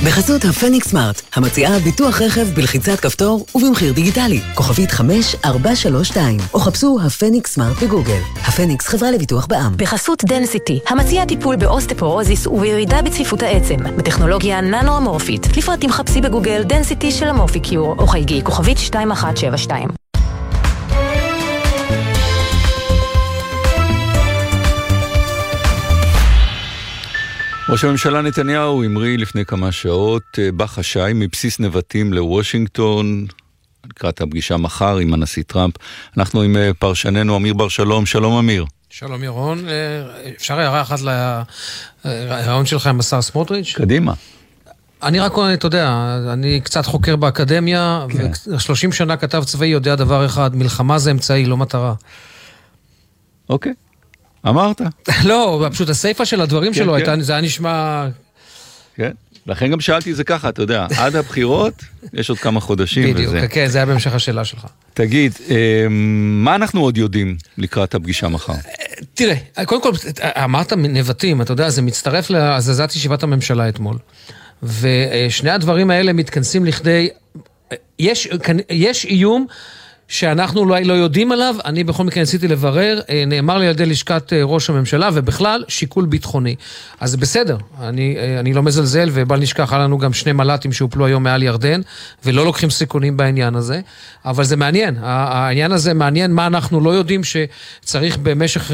בחסות הפניקס סמארט, המציעה ביטוח רכב בלחיצת כפתור ובמחיר דיגיטלי. כוכבית 5432, או חפשו הפניקס סמארט בגוגל. הפניקס חברה לביטוח בע"מ. בחסות דנסיטי, המציעה טיפול באוסטפורוזיס ובירידה בצפיפות העצם, בטכנולוגיה ננו-אמורפית. לפרטים חפשי בגוגל דנסיטי של אמורפיקיור, או חייגי כוכבית 2172. ראש הממשלה נתניהו המריא לפני כמה שעות בחשאי מבסיס נבטים לוושינגטון, לקראת הפגישה מחר עם הנשיא טראמפ. אנחנו עם פרשננו אמיר בר שלום. שלום אמיר. שלום ירון. אפשר הערה אחת לרעיון שלך עם השר סמוטריץ'? קדימה. אני רק, אתה יודע, אני קצת חוקר באקדמיה, ו30 שנה כתב צבאי יודע דבר אחד, מלחמה זה אמצעי, לא מטרה. אוקיי. אמרת? לא, פשוט הסייפה של הדברים שלו, זה היה נשמע... כן, לכן גם שאלתי את זה ככה, אתה יודע, עד הבחירות, יש עוד כמה חודשים וזה. בדיוק, כן, זה היה בהמשך השאלה שלך. תגיד, מה אנחנו עוד יודעים לקראת הפגישה מחר? תראה, קודם כל, אמרת נבטים, אתה יודע, זה מצטרף להזזת ישיבת הממשלה אתמול. ושני הדברים האלה מתכנסים לכדי... יש איום... שאנחנו אולי לא יודעים עליו, אני בכל מקרה ניסיתי לברר, נאמר לי על ידי לשכת ראש הממשלה, ובכלל שיקול ביטחוני. אז זה בסדר, אני לא מזלזל, ובל נשכח, היה לנו גם 2 מל"טים שהופלו היום מעל ירדן, ולא לוקחים סיכונים בעניין הזה, אבל זה מעניין, העניין הזה מעניין מה אנחנו לא יודעים, שצריך במשך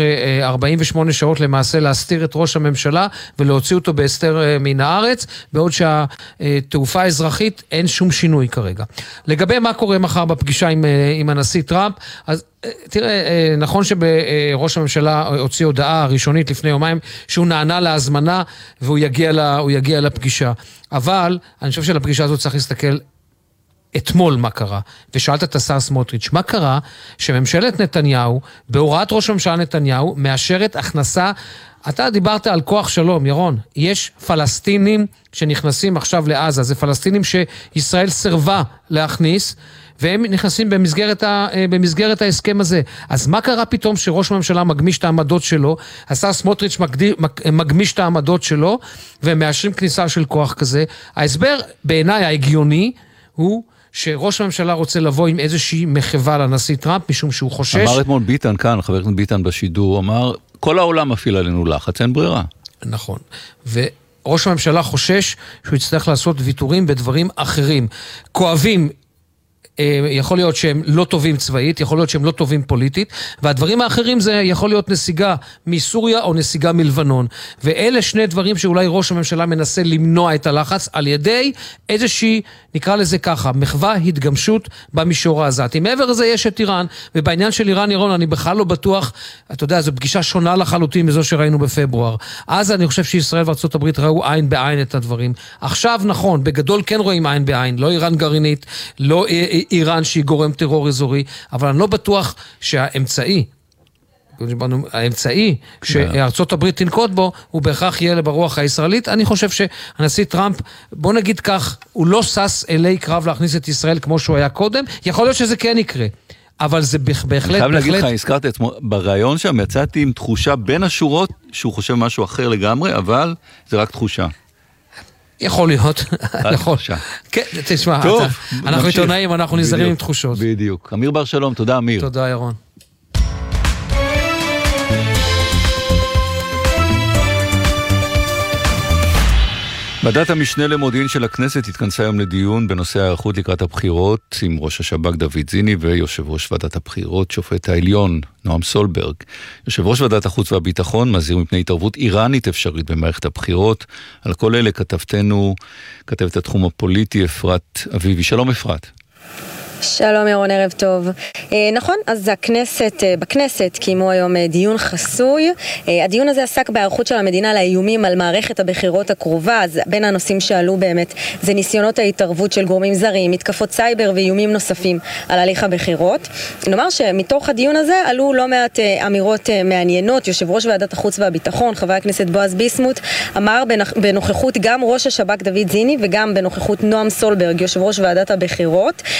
48 שעות למעשה להסתיר את ראש הממשלה, ולהוציא אותו בהסתר מן הארץ, בעוד שהתעופה האזרחית אין שום שינוי כרגע. לגבי מה קורה מחר בפגישה עם הנשיא טראמפ, אז תראה, נכון שבראש הממשלה הוציא הודעה ראשונית לפני יומיים, שהוא נענה להזמנה, והוא יגיע לפגישה. אבל, אני חושב שלפגישה הזאת צריך להסתכל אתמול מה קרה, ושאלת את השר סמוטריץ', מה קרה שממשלת נתניהו, בהוראת ראש הממשלה נתניהו, מאשרת הכנסה, אתה דיברת על כוח שלום, ירון, יש פלסטינים שנכנסים עכשיו לעזה, זה פלסטינים שישראל סרבה להכניס, והם נכנסים במסגרת ההסכם הזה. אז מה קרה פתאום שראש הממשלה מגמיש את העמדות שלו, השר סמוטריץ' מגמיש את העמדות שלו, ומאשרים כניסה של כוח כזה? ההסבר בעיניי ההגיוני הוא שראש הממשלה רוצה לבוא עם איזושהי מחווה לנשיא טראמפ, משום שהוא חושש... אמר אתמול ביטן כאן, חבר הכנסת ביטן בשידור, אמר, כל העולם מפעיל עלינו לחץ, אין ברירה. נכון. וראש הממשלה חושש שהוא יצטרך לעשות ויתורים בדברים אחרים. כואבים, יכול להיות שהם לא טובים צבאית, יכול להיות שהם לא טובים פוליטית, והדברים האחרים זה יכול להיות נסיגה מסוריה או נסיגה מלבנון. ואלה שני דברים שאולי ראש הממשלה מנסה למנוע את הלחץ על ידי איזושהי, נקרא לזה ככה, מחווה התגמשות במישור העזתי. מעבר לזה יש את איראן, ובעניין של איראן, ירון, אני בכלל לא בטוח, אתה יודע, זו פגישה שונה לחלוטין מזו שראינו בפברואר. אז אני חושב שישראל וארצות הברית ראו עין בעין את הדברים. עכשיו נכון, בגדול כן רואים עין בעין, לא איראן גרעינית, לא איראן שהיא גורם טרור אזורי, אבל אני לא בטוח שהאמצעי שארצות הברית תנקוט בו, הוא בהכרח יהיה ברוח הישראלית. אני חושב שהנשיא טראמפ, בוא נגיד כך, הוא לא סס אלי קרב להכניס את ישראל כמו שהוא היה קודם, יכול להיות שזה כן יקרה. אבל זה בהחלט... אני חייב להגיד לך, הזכרת עצמו, ברעיון שם יצאתי עם תחושה בין השורות, שהוא חושב משהו אחר לגמרי, אבל זה רק תחושה. יכול להיות, יכול. כן, תשמע, אנחנו עיתונאים, אנחנו נזהרים עם תחושות. בדיוק. אמיר בר שלום, תודה אמיר. תודה ירון. ועדת המשנה למודיעין של הכנסת התכנסה היום לדיון בנושא הערכות לקראת הבחירות עם ראש השב"כ דוד זיני ויושב ראש ועדת הבחירות שופט העליון נועם סולברג. יושב ראש ועדת החוץ והביטחון מזהיר מפני התערבות איראנית אפשרית במערכת הבחירות. על כל אלה כתבתנו, כתבת התחום הפוליטי אפרת אביבי. שלום אפרת. שלום ירון, ערב טוב. נכון, אז בכנסת קיימו היום דיון חסוי. הדיון הזה עסק בהיערכות של המדינה לאיומים על מערכת הבחירות הקרובה. אז בין הנושאים שעלו באמת זה ניסיונות ההתערבות של גורמים זרים, מתקפות סייבר ואיומים נוספים על הליך הבחירות. נאמר שמתוך הדיון הזה עלו לא מעט אמירות מעניינות. יושב ראש ועדת החוץ והביטחון, חבר הכנסת בועז ביסמוט, אמר בנוכחות גם ראש השב"כ דוד זיני וגם בנוכחות נועם סולברג, יושב ראש ועדת הבחירות, שאיראן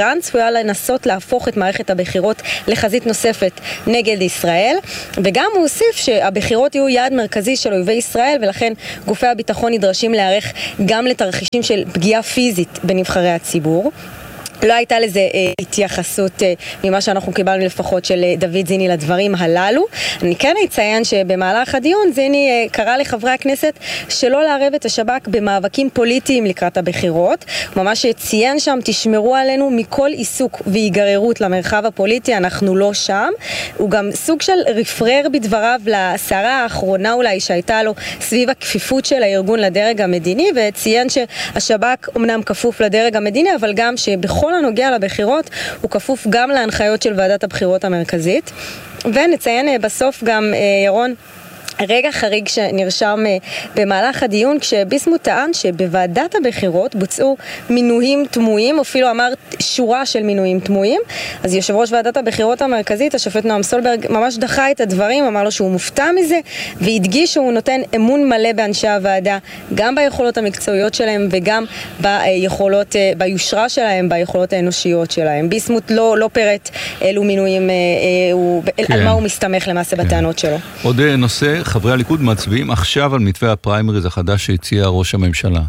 איראן צפויה לנסות להפוך את מערכת הבחירות לחזית נוספת נגד ישראל, וגם הוא הוסיף שהבחירות יהיו יעד מרכזי של אויבי ישראל, ולכן גופי הביטחון נדרשים להיערך גם לתרחישים של פגיעה פיזית בנבחרי הציבור. לא הייתה לזה התייחסות ממה שאנחנו קיבלנו לפחות של דוד זיני לדברים הללו. אני כן אציין שבמהלך הדיון זיני קרא לחברי הכנסת שלא לערב את השב"כ במאבקים פוליטיים לקראת הבחירות. ממש ציין שם, תשמרו עלינו מכל עיסוק והיגררות למרחב הפוליטי, אנחנו לא שם. הוא גם סוג של רפרר בדבריו לסערה האחרונה אולי שהייתה לו סביב הכפיפות של הארגון לדרג המדיני, וציין שהשב"כ אמנם כפוף לדרג המדיני, אבל גם שבכל הנוגע לבחירות הוא כפוף גם להנחיות של ועדת הבחירות המרכזית. ונציין בסוף גם, ירון, רגע חריג שנרשם במהלך הדיון, כשביסמוט טען שבוועדת הבחירות בוצעו מינויים תמוהים, אפילו אמר שורה של מינויים תמוהים. אז יושב ראש ועדת הבחירות המרכזית, השופט נועם סולברג, ממש דחה את הדברים, אמר לו שהוא מופתע מזה, והדגיש שהוא נותן אמון מלא באנשי הוועדה, גם ביכולות המקצועיות שלהם וגם ביכולות, ביושרה שלהם, ביכולות האנושיות שלהם. ביסמוט לא פירט אילו מינויים, על מה הוא מסתמך למעשה בטענות שלו. עוד נושא, חברי הליכוד מצביעים עכשיו על מתווה הפריימריז החדש שהציע ראש הממשלה.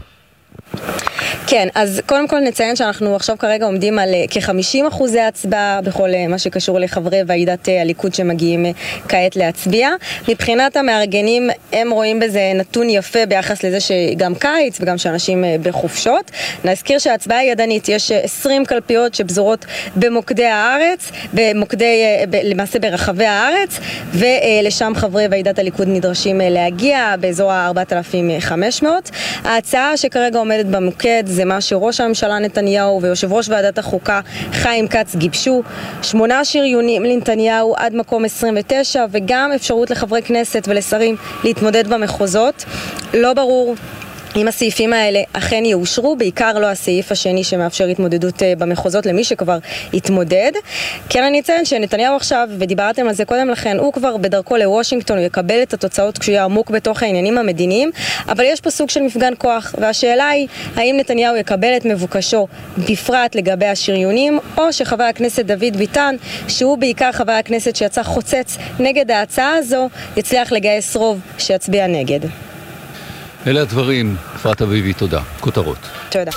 כן, אז קודם כל נציין שאנחנו עכשיו כרגע עומדים על כ-50% הצבעה בכל מה שקשור לחברי ועידת הליכוד שמגיעים כעת להצביע. מבחינת המארגנים הם רואים בזה נתון יפה ביחס לזה שגם קיץ וגם שאנשים בחופשות. נזכיר שההצבעה ידנית, יש 20 קלפיות שבזורות במוקדי הארץ, למעשה ברחבי הארץ, ולשם חברי ועידת הליכוד נדרשים להגיע באזור ה-4,500. ההצעה שכרגע עומדת במוקד זה מה שראש הממשלה נתניהו ויושב ראש ועדת החוקה חיים כץ גיבשו, 8 שריונים לנתניהו עד מקום 29, וגם אפשרות לחברי כנסת ולשרים להתמודד במחוזות. לא ברור אם הסעיפים האלה אכן יאושרו, בעיקר לא הסעיף השני שמאפשר התמודדות במחוזות למי שכבר התמודד. כן, אני אציין שנתניהו עכשיו, ודיברתם על זה קודם לכן, הוא כבר בדרכו לוושינגטון, הוא יקבל את התוצאות כשהוא יהיה עמוק בתוך העניינים המדיניים, אבל יש פה סוג של מפגן כוח, והשאלה היא, האם נתניהו יקבל את מבוקשו בפרט לגבי השריונים, או שחבר הכנסת דוד ביטן, שהוא בעיקר חבר הכנסת שיצא חוצץ נגד ההצעה הזו, יצליח לגייס רוב שיצביע נגד. אלה הדברים. אפרת אביבי, תודה. כותרות. תודה.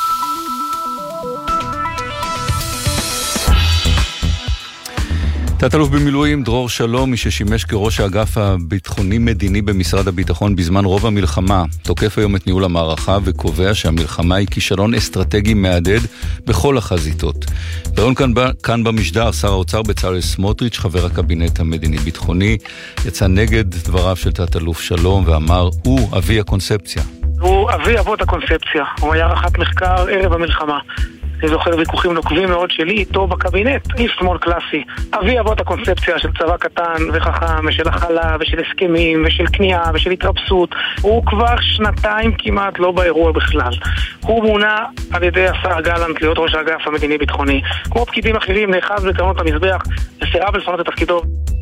תת-אלוף במילואים דרור שלום, מי ששימש כראש האגף הביטחוני-מדיני במשרד הביטחון בזמן רוב המלחמה, תוקף היום את ניהול המערכה וקובע שהמלחמה היא כישלון אסטרטגי מהדהד בכל החזיתות. ברעיון כאן במשדר, שר האוצר בצלאל סמוטריץ', חבר הקבינט המדיני-ביטחוני, יצא נגד דבריו של תת-אלוף שלום ואמר, הוא אבי הקונספציה. הוא אבי אבות הקונספציה. הוא היה ערכת מחקר ערב המלחמה. אני זוכר ויכוחים נוקבים מאוד שלי איתו בקבינט, איש שמאל קלאסי. אבי אבות הקונספציה של צבא קטן וחכם, ושל הכלה, ושל הסכמים, ושל קנייה, ושל התרפסות. הוא כבר 2 כמעט לא באירוע בכלל. הוא מונה על ידי השר גלנט להיות ראש האגף המדיני-ביטחוני. כמו פקידים אחרים, נאחז בקרנות המזבח, וסירב לפנות את תפקידו.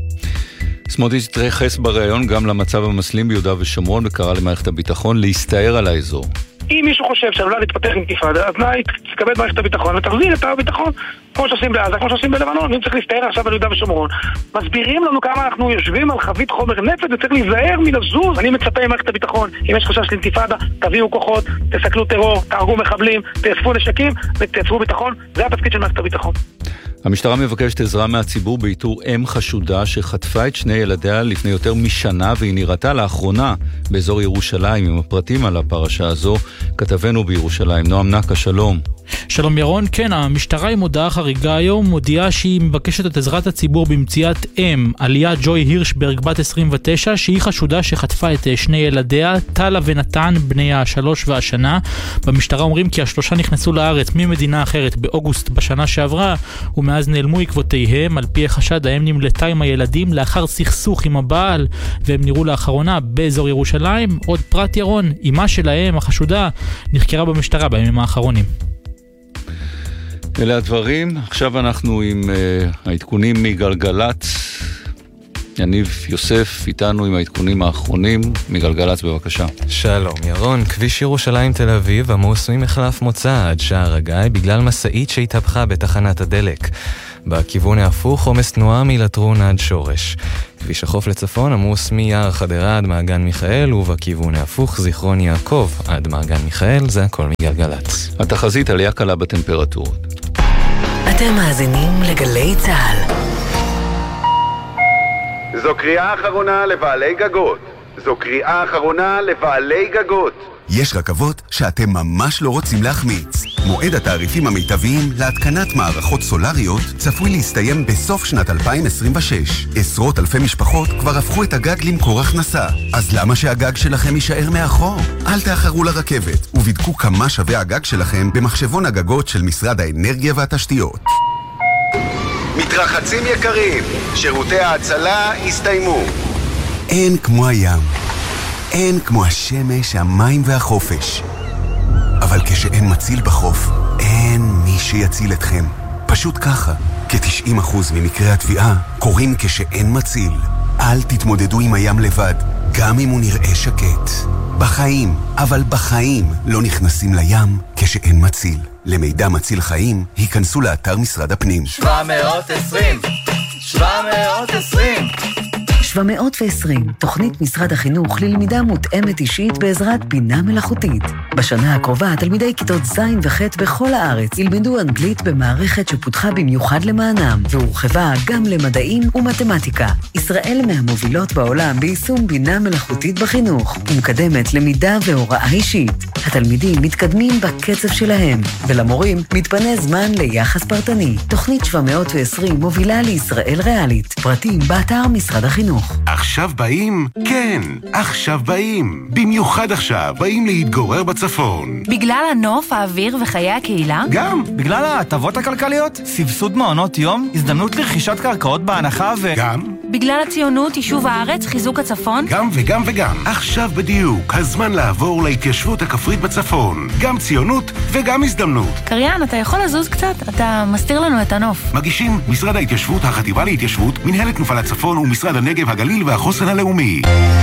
סמוטריץ' התייחס בריאיון גם למצב המסלים ביהודה ושומרון וקרא למערכת הביטחון להסתער על האזור. אם מישהו חושב שעלולה להתפתח אינתיפאדה, אז תקבל מערכת הביטחון ותחזיר את הביטחון כמו שעושים בעזה, כמו שעושים בלבנון. אם צריך להסתער עכשיו על יהודה ושומרון, מסבירים לנו כמה אנחנו יושבים על חבית חומר נפץ וצריך להיזהר מלזוז. אני מצפה ממערכת הביטחון, אם יש חשש לאינתיפאדה, תביאו כוחות, תסכלו טרור, תהרגו מחבלים, תאספו נשקים ותייצרו ביטחון. זה התפקיד של מערכת הביטחון. המשטרה מבקשת עזרה מהציבור באיתור אם חשודה שחטפה את 2 ילדיה לפני יותר משנה, והיא נראתה לאחרונה באזור ירושלים. עם הפרטים על הפרשה הזו כתבנו בירושלים נועם נקה, שלום. שלום ירון, כן, המשטרה עם הודעה חריגה היום מודיעה שהיא מבקשת את עזרת הציבור במציאת אם, עליה ג'וי הירשברג בת 29, שהיא חשודה שחטפה את 2 ילדיה, טלה ונתן, בני 3 והשנה. במשטרה אומרים כי השלושה נכנסו לארץ ממדינה אחרת באוגוסט בשנה שעברה, ומאז נעלמו עקבותיהם. על פי החשד, האם נמלטה עם הילדים לאחר סכסוך עם הבעל, והם נראו לאחרונה באזור ירושלים. עוד פרט ירון, אמא שלהם, החשודה, נחקרה במשטרה בימים האחרונים. אלה הדברים. עכשיו אנחנו עם העדכונים מגלגלת. יניב יוסף איתנו עם העדכונים האחרונים מגלגלץ, בבקשה. שלום ירון, כביש ירושלים תל אביב עמוס ממחלף מוצא עד שער הגיא בגלל מסעית שהתהפכה בתחנת הדלק. בכיוון ההפוך עומס תנועה מלטרון עד שורש. כביש החוף לצפון עמוס מיער חדרה עד מעגן מיכאל, ובכיוון ההפוך זיכרון יעקב עד מעגן מיכאל. זה הכל מגלגלץ. התחזית עלייה קלה בטמפרטורות. אתם מאזינים לגלי צהל. זו קריאה אחרונה לבעלי גגות. זו קריאה אחרונה לבעלי גגות. יש רכבות שאתם ממש לא רוצים להחמיץ. מועד התעריפים המיטביים להתקנת מערכות סולריות צפוי להסתיים בסוף שנת 2026. עשרות אלפי משפחות כבר הפכו את הגג למקור הכנסה. אז למה שהגג שלכם יישאר מאחור? אל תאחרו לרכבת ובדקו כמה שווה הגג שלכם במחשבון הגגות של משרד האנרגיה והתשתיות. מתרחצים יקרים, שירותי ההצלה הסתיימו. אין כמו הים. אין כמו השמש, המים והחופש. אבל כשאין מציל בחוף, אין מי שיציל אתכם. פשוט ככה, כ-90% ממקרי התביעה קורים כשאין מציל. אל תתמודדו עם הים לבד, גם אם הוא נראה שקט. בחיים, אבל בחיים לא נכנסים לים כשאין מציל. למידע מציל חיים, היכנסו לאתר משרד הפנים. 720 720, תוכנית משרד החינוך ללמידה מותאמת אישית בעזרת בינה מלאכותית. בשנה הקרובה, תלמידי כיתות ז' וח' בכל הארץ ילמדו אנגלית במערכת שפותחה במיוחד למענם, והורחבה גם למדעים ומתמטיקה. ישראל מהמובילות בעולם ביישום בינה מלאכותית בחינוך, ומקדמת למידה והוראה אישית. התלמידים מתקדמים בקצב שלהם, ולמורים מתפנה זמן ליחס פרטני. תוכנית 720 מובילה לישראל ריאלית. פרטים באתר משרד החינוך. עכשיו באים? כן, עכשיו באים. במיוחד עכשיו באים להתגורר בצפון. בגלל הנוף, האוויר וחיי הקהילה? גם. בגלל ההטבות הכלכליות, סבסוד מעונות יום, הזדמנות לרכישת קרקעות בהנחה גם. בגלל הציונות, יישוב הארץ, חיזוק הצפון? גם וגם וגם. עכשיו בדיוק, הזמן לעבור להתיישבות הכפרית בצפון. גם ציונות וגם הזדמנות. קריין, אתה יכול לזוז קצת? אתה מסתיר לנו את הנוף. מגישים משרד ההתיישבות, החטיבה להתיישבות, מנהלת תנופה לצפון ומשרד הנגב, הגליל והחוסן הלאומי.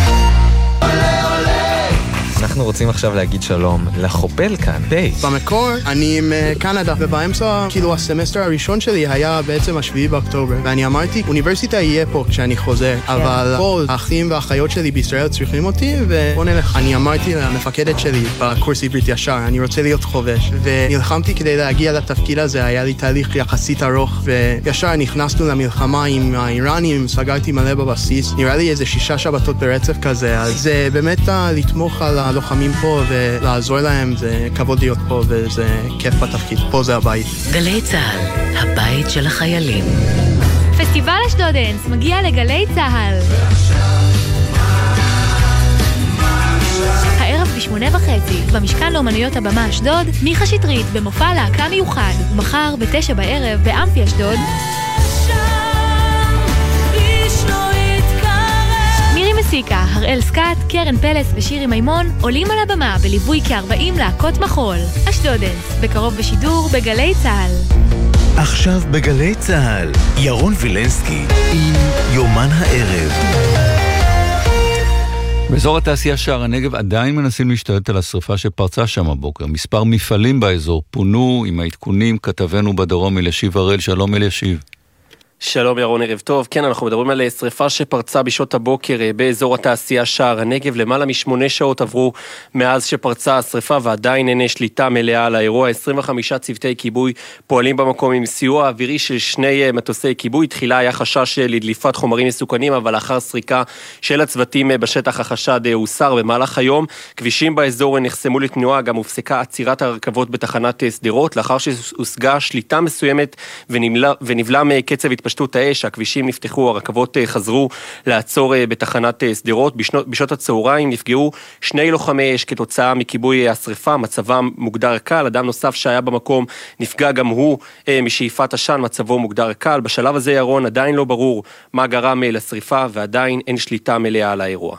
אנחנו רוצים עכשיו להגיד שלום לחופל כאן, פייס. במקור אני מקנדה, ובאמצע, כאילו הסמסטר הראשון שלי היה בעצם השביעי באוקטובר, ואני אמרתי, אוניברסיטה יהיה פה כשאני חוזר, אבל כל האחים והאחיות שלי בישראל צריכים אותי, ובוא נלך. אני אמרתי למפקדת שלי בקורס עברית ישר, אני רוצה להיות חובש, ונלחמתי כדי להגיע לתפקיד הזה, היה לי תהליך יחסית ארוך, וישר נכנסנו למלחמה עם האיראנים, סגרתי מלא בבסיס, נראה לי איזה 6 שבתות ברצף כזה, אז זה באמת לתמוך על הלוחמים פה ולעזור להם, זה כבוד להיות פה וזה כיף בתפקיד. פה זה הבית. גלי צהל, הבית של החיילים. פסטיבל אשדודנס מגיע לגלי צהל. הערב ב8:30 במשכן לאומנויות הבמה אשדוד, מיכה שטרית במופע להקה מיוחד. מחר ב9 בערב באמפי אשדוד. מסיקה, הראל סקאט, קרן פלס ושירי מימון עולים על הבמה בליווי כ40 להקות מחול. אשדודנס, בקרוב בשידור בגלי צהל. עכשיו בגלי צהל, ירון וילנסקי עם יומן הערב. באזור התעשייה שער הנגב עדיין מנסים להשתלט על השריפה שפרצה שם הבוקר. מספר מפעלים באזור פונו. עם העדכונים כתבנו בדרום אלישיב הראל. שלום אלישיב. שלום ירון, ערב טוב. כן, אנחנו מדברים על שריפה שפרצה בשעות הבוקר באזור התעשייה שער הנגב. למעלה מ8 שעות עברו מאז שפרצה השריפה ועדיין אין שליטה מלאה על האירוע. 25 צוותי כיבוי פועלים במקום עם סיוע אווירי של 2 מטוסי כיבוי. תחילה היה חשש לדליפת חומרים מסוכנים, אבל לאחר סריקה של הצוותים בשטח החשד הוסר. במהלך היום כבישים באזור נחסמו לתנועה, גם הופסקה עצירת הרכבות בתחנת סדרות, לאחר שהושגה שליטה מסוימת ונבלם קצב התפשטות האש. הכבישים נפתחו, הרכבות חזרו לעצור בתחנת סדרות. בשעות הצהריים נפגעו 2 לוחמי אש כתוצאה מכיבוי השריפה, מצבם מוגדר קל. אדם נוסף שהיה במקום נפגע גם הוא משאיפת עשן, מצבו מוגדר קל. בשלב הזה ירון עדיין לא ברור מה גרם לשריפה ועדיין אין שליטה מלאה על האירוע.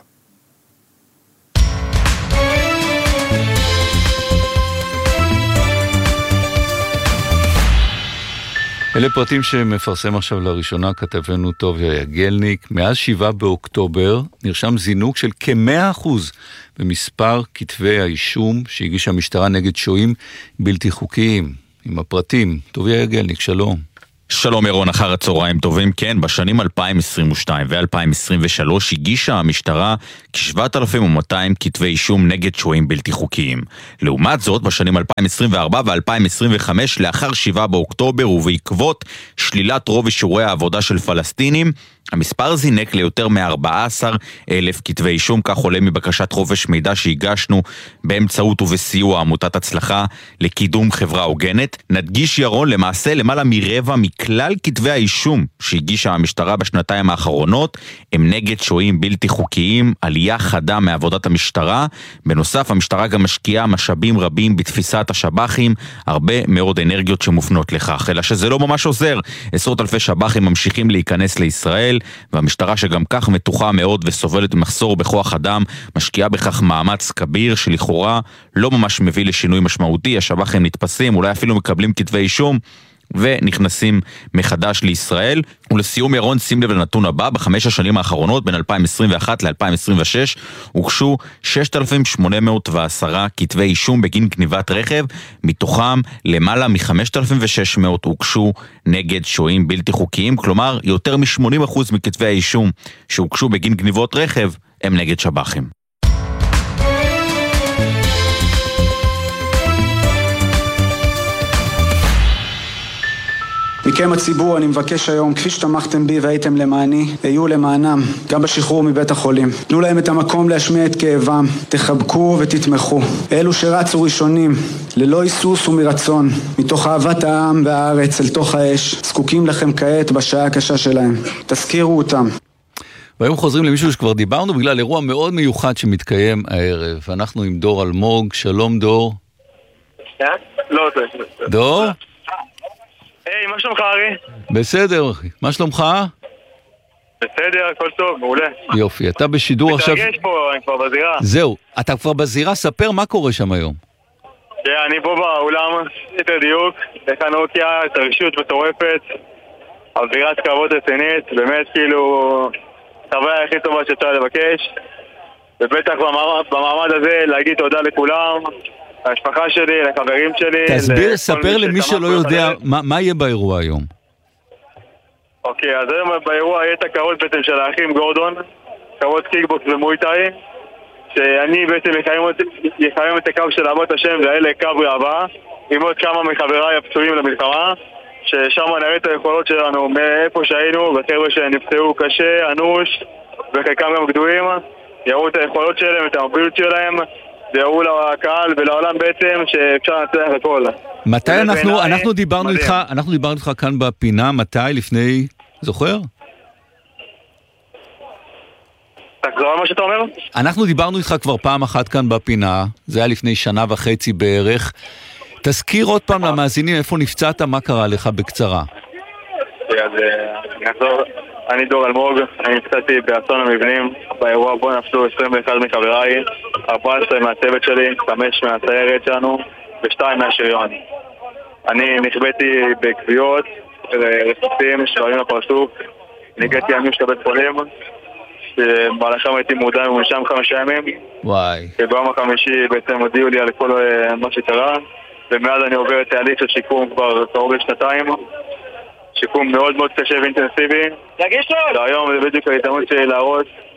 אלה פרטים שמפרסם עכשיו לראשונה כתבנו טוביה יגלניק. מאז 7 באוקטובר נרשם זינוק של כ-100% במספר כתבי האישום שהגישה המשטרה נגד שוהים בלתי חוקיים. עם הפרטים, טוביה יגלניק, שלום. שלום ירון, אחר הצהריים טובים. כן, בשנים 2022 ו-2023 הגישה המשטרה כ-7,200 כתבי אישום נגד שוהים בלתי חוקיים. לעומת זאת, בשנים 2024 ו-2025, לאחר 7 באוקטובר ובעקבות שלילת רוב אישורי העבודה של פלסטינים, המספר זינק ליותר מ-14,000 כתבי אישום, כך עולה מבקשת חופש מידע שהגשנו באמצעות ובסיוע עמותת הצלחה לקידום חברה הוגנת. נדגיש ירון, למעשה למעלה מרבע מכלל כתבי האישום שהגישה המשטרה בשנתיים האחרונות הם נגד שוהים בלתי חוקיים, עלייה חדה מעבודת המשטרה. בנוסף, המשטרה גם משקיעה משאבים רבים בתפיסת השב"חים, הרבה מאוד אנרגיות שמופנות לכך, אלא שזה לא ממש עוזר. עשרות אלפי שב"חים ממשיכים להיכנס לישראל, והמשטרה שגם כך מתוחה מאוד וסובלת מחסור בכוח אדם, משקיעה בכך מאמץ כביר שלכאורה לא ממש מביא לשינוי משמעותי. השב"חים נתפסים, אולי אפילו מקבלים כתבי אישום ונכנסים מחדש לישראל. ולסיום ירון, שים לב לנתון הבא, בחמש השנים האחרונות בין 2021 ל-2026 הוגשו 6,810 כתבי אישום בגין גניבת רכב, מתוכם למעלה מ-5,600 הוגשו נגד שוהים בלתי חוקיים, כלומר יותר מ-80% מכתבי האישום שהוגשו בגין גניבות רכב הם נגד שב"חים. מכם הציבור אני מבקש היום, כפי שתמכתם בי והייתם למעני, היו למענם, גם בשחרור מבית החולים. תנו להם את המקום להשמיע את כאבם, תחבקו ותתמכו. אלו שרצו ראשונים, ללא היסוס ומרצון, מתוך אהבת העם והארץ אל תוך האש, זקוקים לכם כעת בשעה הקשה שלהם. תזכירו אותם. והיום חוזרים למישהו שכבר דיברנו בגלל אירוע מאוד מיוחד שמתקיים הערב. אנחנו עם דור אלמוג. שלום דור. דור? היי, מה שלומך ארי? בסדר, מה שלומך? בסדר, הכל טוב, מעולה. יופי, אתה בשידור עכשיו... מתרגש פה, אני כבר בזירה. זהו, אתה כבר בזירה, ספר מה קורה שם היום. אני פה באולם, יותר דיוק, לחנוכיה, תרשות מטורפת, אווירת קרבות רצינית, באמת כאילו, חוויה הכי טובה שצריך לבקש, ובטח במעמד הזה להגיד תודה לכולם, המשפחה שלי, לחברים שלי. תסביר, ספר למי שלא יודע מה יהיה באירוע היום. אוקיי, אז היום באירוע יהיה את הקרבות בעצם של האחים גורדון, קרבות קיקבוקס ומויטאי, שאני בעצם יחיים את הקו של אהבת השם לאלה קו ראווה, עם עוד כמה מחבריי הפצועים למלחמה, ששם נראה את היכולות שלנו מאיפה שהיינו, וחבר'ה שנפצעו קשה, אנוש, וחלקם גם גדועים, יראו את היכולות שלהם, את המוביליות שלהם, ויראו לקהל ולעולם בעצם שאפשר לנצח הכל. מתי אנחנו דיברנו איתך כאן בפינה, מתי? לפני, זוכר? תחזור על מה שאתה אומר? אנחנו דיברנו איתך כבר פעם אחת כאן בפינה, זה היה לפני 1.5 שנה בערך. תזכיר עוד פעם למאזינים איפה נפצעת, מה קרה לך בקצרה. אז אני דור אלמוג, אני נפצעתי באסון המבנים, באירוע בו נפלו 21 מחבריי, 14 מהצוות שלי, 5 מהסיירת שלנו ו2 מהשריון. אני נכבאתי בקביעות, רצופים, שברים לפרצוף, ניגעתי אמיוש לבית חולים, שבמהלכם הייתי מודע ומונשם 5 ימים. וואי. וביום החמישי בעצם הודיעו לי על כל מה שקרה, ומאז אני עובר את תהליך של שיקום כבר קרוב ל2 שיקום מאוד מאוד קשה ואינטנסיבי. והיום זה בדיוק ההזדמנות שלי להראות את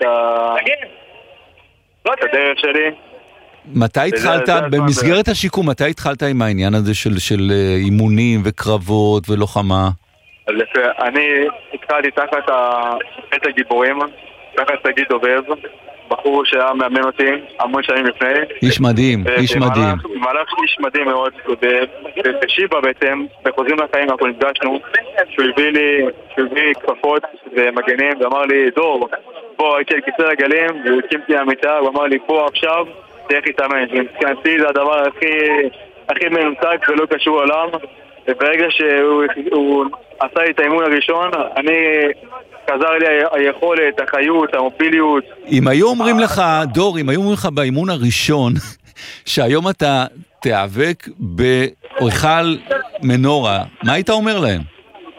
הדרך שלי. מתי התחלת, במסגרת השיקום, מתי התחלת עם העניין הזה של אימונים וקרבות ולוחמה? אני התחלתי תחת בית הגיבורים, תחת תגיד דובב, בחור שהיה מאמן אותי המון שנים לפני. איש מדהים, איש מדהים. מהלך איש מדהים מאוד, ובשיבה בעצם, בחוזרים לחיים אנחנו נפגשנו, שהוא הביא לי כפפות ומגנים, ואמר לי, דור, בוא, הייתי על כיסא רגלים, והוא הקים אותי למיטה, הוא אמר לי, בוא עכשיו, תלך להתאמן. ומבחינתי זה הדבר הכי מנותק ולא קשור עולם, וברגע שהוא עשה לי את האימון הראשון, חזר לי היכולת, החיות, המוביליות. אם היו אומרים לך, דור, אם היו אומרים לך באימון הראשון, שהיום אתה תיאבק באוכל מנורה, מה היית אומר להם?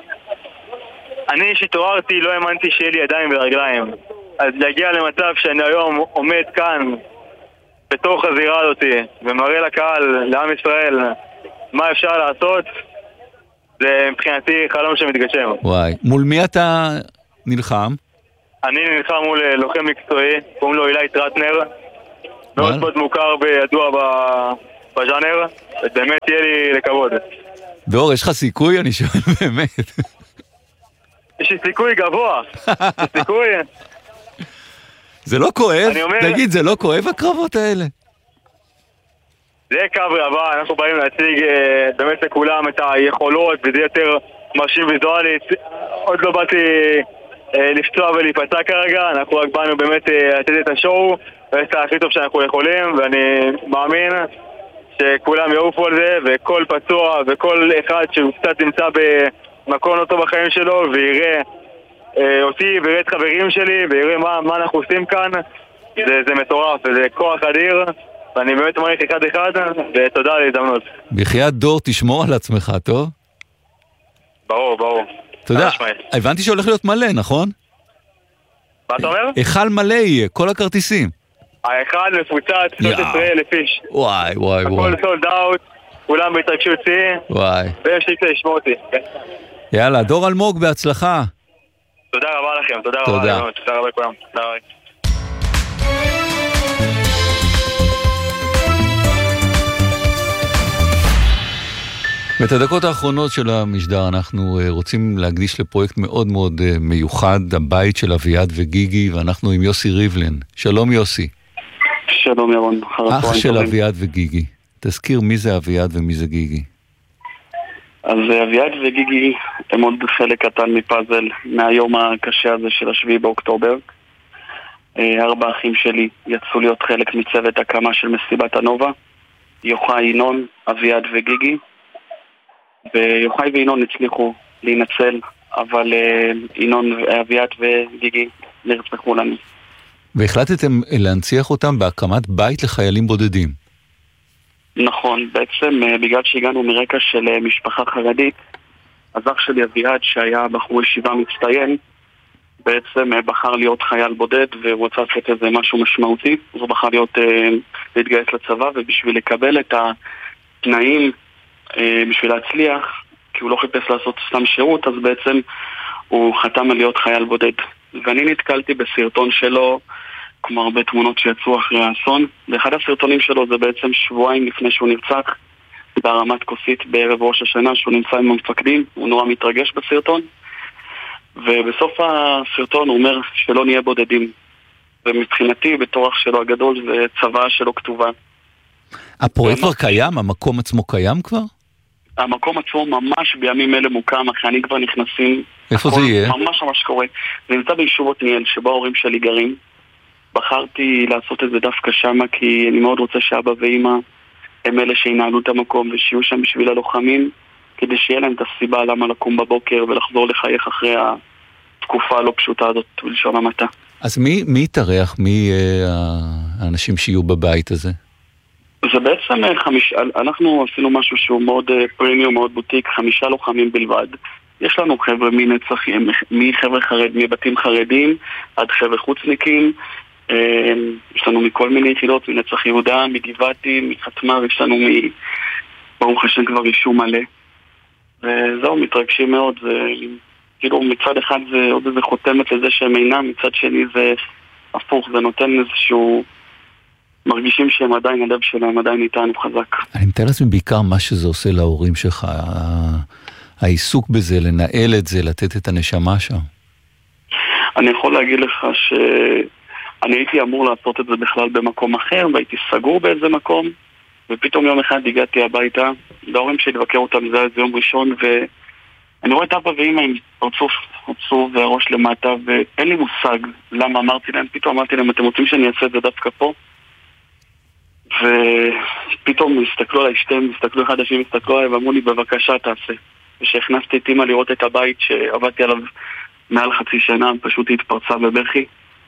אני שהתעוררתי לא האמנתי שיהיה לי ידיים ורגליים. אז להגיע למצב שאני היום עומד כאן בתוך הזירה הזאת ומראה לקהל, לעם ישראל, מה אפשר לעשות, זה מבחינתי חלום שמתגשם. וואי, מול מי אתה נלחם? אני נלחם מול לוחם מקצועי, קוראים לו אילי טרטנר, מאוד מאוד מוכר וידוע בז'אנר, באמת יהיה לי לכבוד. דור, יש לך סיכוי? אני שואל באמת. יש לי סיכוי גבוה, יש סיכוי... זה לא כואב? תגיד, זה לא כואב הקרבות האלה? זה יהיה קו רבה, אנחנו באים להציג באמת לכולם את היכולות, וזה יותר מרשים ויזואלית. עוד לא באתי לפצוע ולהיפצע כרגע, אנחנו רק באנו באמת לתת את השואו, ואת הכי טוב שאנחנו יכולים, ואני מאמין שכולם יעופו על זה, וכל פצוע וכל אחד שהוא קצת נמצא במקום לא טוב בחיים שלו, ויראה אותי ויראה את חברים שלי ויראה מה אנחנו עושים כאן, זה מטורף וזה כוח אדיר, ואני באמת מעריך אחד ותודה על ההזדמנות. בחייאת דור, תשמור על עצמך, טוב? ברור. תודה, הבנתי שהולך להיות מלא, נכון? מה אתה אומר? היכל מלא יהיה, כל הכרטיסים. ההיכל מפוצץ, 13,000 איש. וואי. הכל סולד אאוט, כולם בהתרגשות שיא, ויש לי כדי לשמור אותי. יאללה, דור אלמוג, בהצלחה. תודה רבה לכם, תודה רבה לכולם. תודה רבה. ואת הדקות האחרונות של המשדר אנחנו רוצים להקדיש לפרויקט מאוד מאוד מיוחד, הבית של אביעד וגיגי, ואנחנו עם יוסי ריבלין. שלום יוסי. שלום ירון. אח של אביעד וגיגי. תזכיר מי זה אביעד ומי זה גיגי. אז אביעד וגיגי הם עוד חלק קטן מפאזל מהיום הקשה הזה של 7 באוקטובר. 4 אחים שלי יצאו להיות חלק מצוות הקמה של מסיבת הנובה. יוחאי, ינון, אביעד וגיגי. ויוחאי וינון הצליחו להינצל, אבל ינון, אביעד וגיגי נרצחו לנו. והחלטתם להנציח אותם בהקמת בית לחיילים בודדים. נכון, בעצם בגלל שהגענו מרקע של משפחה חרדית, אז אח שלי אביעד שהיה בחור ישיבה מצטיין, בעצם בחר להיות חייל בודד והוא רוצה לעשות איזה משהו משמעותי, אז הוא בחר להתגייס לצבא, ובשביל לקבל את התנאים בשביל להצליח, כי הוא לא חיפש לעשות סתם שירות, אז בעצם הוא חתם על להיות חייל בודד. ואני נתקלתי בסרטון שלו, כמו הרבה תמונות שיצאו אחרי האסון, ואחד הסרטונים שלו זה בעצם שבועיים לפני שהוא נרצח, בהרמת כוסית בערב ראש השנה, שהוא נמצא עם המפקדים, הוא נורא מתרגש בסרטון, ובסוף הסרטון הוא אומר שלא נהיה בודדים. ומבחינתי, בתור אח שלו הגדול, זה צבא שלו כתובה. הפרויקט כבר קיים? המקום עצמו קיים כבר? המקום עצמו ממש בימים אלה מוקם, אחרי אני כבר נכנסים. איפה זה יהיה? ממש קורה. זה נמצא ביישוב עתניאל, שבו ההורים שלי גרים. בחרתי לעשות את זה דווקא שמה, כי אני מאוד רוצה שאבא ואמא הם אלה שינהלו את המקום, ושיהיו שם בשביל הלוחמים, כדי שיהיה להם את הסיבה למה לקום בבוקר ולחזור לחייך אחרי התקופה הלא פשוטה הזאת, בלשון המעטה. אז מי יתארח? מי האנשים שיהיו בבית הזה? זה בעצם אנחנו עשינו משהו שהוא מאוד פרימיום, מאוד בוטיק, 5 לוחמים בלבד. יש לנו חבר'ה מנצחים, מחבר'ה מבתים חרדים עד חבר'ה חוצניקים. יש לנו מכל מיני יחידות, מנצח יהודה, מגבעתי, מחתמר, יש לנו ברוך השם כבר רישום מלא. וזהו, מתרגשים מאוד. כאילו מצד אחד זה עוד איזה חותמת לזה שהם אינם, מצד שני זה הפוך, זה נותן איזשהו... מרגישים שהם עדיין, הלב שלהם עדיין איתנו חזק. אני מתאר לעצמי בעיקר מה שזה עושה להורים שלך, העיסוק בזה, לנהל את זה, לתת את הנשמה שם. אני יכול להגיד לך שאני הייתי אמור לעשות את זה בכלל במקום אחר, והייתי סגור באיזה מקום, ופתאום יום אחד הגעתי הביתה, להורים שהתבקר אותם, זה היה יום ראשון, ואני רואה את אבא ואמא עם פרצוף עצוב והראש למטה, ואין לי מושג למה אמרתי להם, פתאום אמרתי להם, אתם רוצים שאני אעשה את זה דווקא פה? ופתאום הסתכלו עליי, שתיים, הסתכלו אחד השני, הסתכלו עליי ואמרו לי בבקשה תעשה. ושהכנסתי את אמא לראות את הבית שעבדתי עליו מעל חצי שנה, פשוט התפרצה בבכי,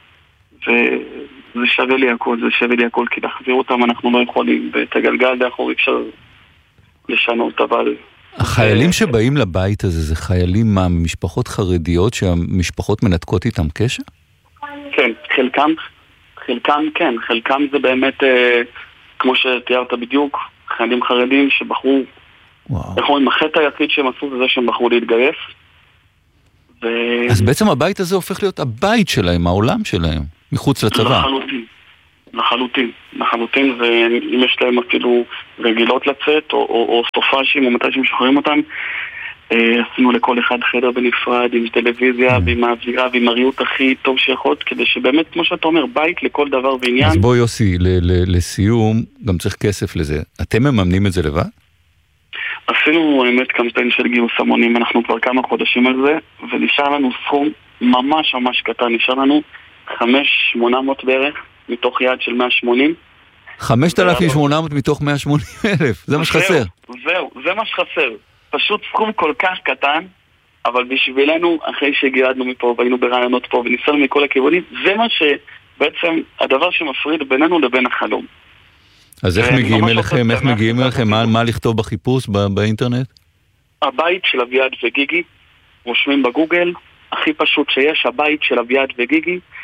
וזה שווה לי הכל, זה שווה לי הכל, כי להחזיר אותם אנחנו לא יכולים, ואת הגלגל דאחור אפשר לשנות, אבל החיילים שבאים לבית הזה, זה חיילים מה, ממשפחות חרדיות שהמשפחות מנתקות איתם קשר? כן, חלקם כן, חלקם זה באמת, כמו שתיארת בדיוק, חיילים חרדים שבחרו, איך אומרים, החטא היחיד שהם עשו זה שהם בחרו להתגייס. אז בעצם הבית הזה הופך להיות הבית שלהם, העולם שלהם, מחוץ לצבא. לחלוטין, ואם יש להם אפילו רגילות לצאת, או סופשים, או מתי שמשחררים אותם, עשינו לכל אחד חדר בנפרד, עם טלוויזיה, ועם האווירה, ועם הריאות הכי טוב שיכול, כדי שבאמת, כמו שאתה אומר, בית לכל דבר ועניין. אז בוא יוסי, לסיום, גם צריך כסף לזה. אתם מממנים את זה לבד? עשינו באמת קמפיין של גיוס המונים, אנחנו כבר כמה חודשים על זה, ונשאר לנו סכום ממש ממש קטן, נשאר לנו 5,800 בערך, מתוך יעד של 180. 5,800 מתוך 180,000, זה מה שחסר. זהו, זה מה שחסר. פשוט סכום כל כך קטן, אבל בשבילנו, אחרי שהגיעדנו מפה והיינו ברעיונות פה וניסנו מכל הכיוונים, זה מה שבעצם הדבר שמפריד בינינו לבין החלום. אז איך מגיעים אליכם? מה לכתוב בחיפוש באינטרנט? הבית של אביעד וגיגי, רושמים בגוגל, הכי פשוט שיש, הבית של אביעד וגיגי,